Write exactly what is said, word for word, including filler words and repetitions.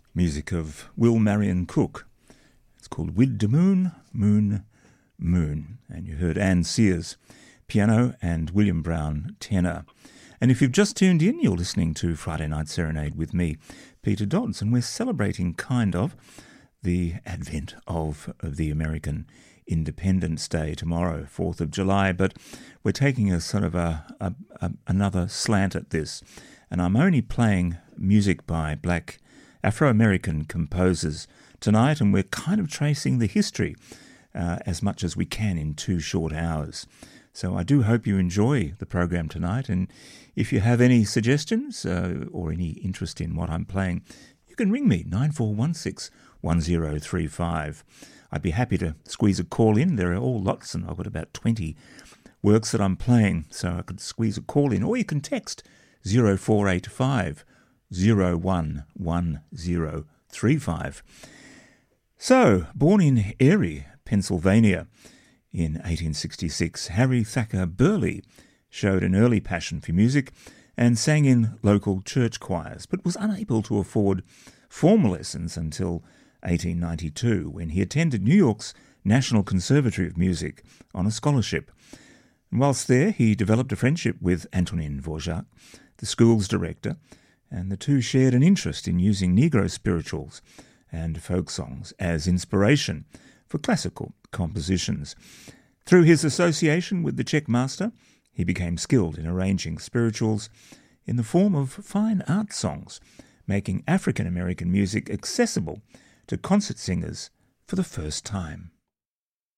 Music of Will Marion Cook. It's called Wid de Moon, Moon, Moon. And you heard Anne Sears, piano, and William Brown, tenor. And if you've just tuned in, you're listening to Friday Night Serenade with me, Peter Dodds, and we're celebrating kind of the advent of, of the American Independence Day tomorrow, fourth of July, but we're taking a sort of a, a, a another slant at this, and I'm only playing music by black Afro-American composers tonight, and we're kind of tracing the history uh, as much as we can in two short hours. So I do hope you enjoy the program tonight, and if you have any suggestions uh, or any interest in what I'm playing, you can ring me, nine four one six, one zero three five. I'd be happy to squeeze a call in. There are all lots, and I've got about twenty works that I'm playing, so I could squeeze a call in, or you can text zero four eight five, zero one one zero three five. So, born in Erie, Pennsylvania, in eighteen sixty-six, Harry Thacker Burleigh showed an early passion for music and sang in local church choirs, but was unable to afford formal lessons until eighteen ninety-two, when he attended New York's National Conservatory of Music on a scholarship. And whilst there, he developed a friendship with Antonin Dvorak, the school's director, and the two shared an interest in using Negro spirituals and folk songs as inspiration for classical compositions. Through his association with the Czech master, he became skilled in arranging spirituals in the form of fine art songs, making African American music accessible to concert singers for the first time.